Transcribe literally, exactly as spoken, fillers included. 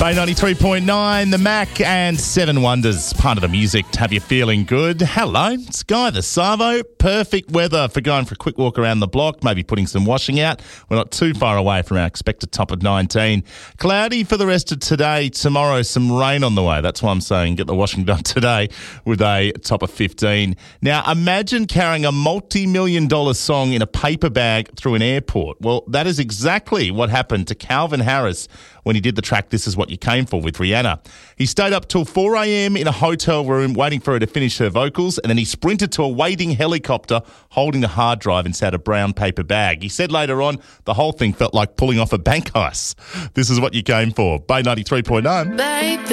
Bay ninety-three point nine, The Mac and Seven Wonders, part of the music to have you feeling good. Hello, it's Guy the Savo. Perfect weather for going for a quick walk around the block, maybe putting some washing out. We're not too far away from our expected top of nineteen. Cloudy for the rest of today. Tomorrow, some rain on the way. That's why I'm saying get the washing done today with a top of fifteen. Now, imagine carrying a multi-million dollar song in a paper bag through an airport. Well, that is exactly what happened to Calvin Harris when he did the track This Is What You Came For with Rihanna. He stayed up till four a.m. in a hotel room waiting for her to finish her vocals, and then he sprinted to a waiting helicopter holding the hard drive inside a brown paper bag. He said later on, the whole thing felt like pulling off a bank heist. This is what you came for. Bay ninety-three point nine. Baby.